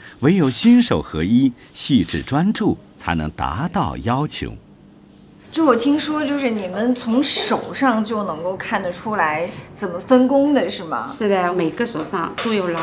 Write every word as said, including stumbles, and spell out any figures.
唯有心手合一、细致专注，才能达到要求。 就我听说，就是你们从手上就能够看得出来怎么分工的，是吗？ 是的，每个手上都有老